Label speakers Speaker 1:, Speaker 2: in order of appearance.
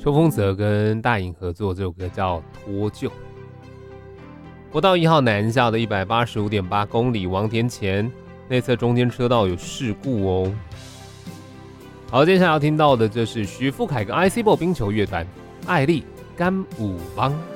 Speaker 1: 邱锋泽跟大颖合作这首歌叫《脱臼》。国道1号南下的 185.8 公里，王田前内侧中间车道有事故哦。好，接下来要听到的这是徐富凯跟 IC BO 冰球乐团艾丽甘舞帮。